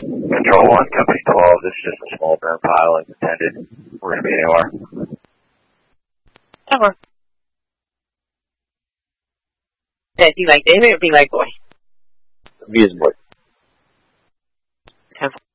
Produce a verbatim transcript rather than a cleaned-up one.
Control one, Company twelve, this is just a small burn pile as intended. We're going to be anywhere. Over. Did you like David or be like boy? Me as boy. ten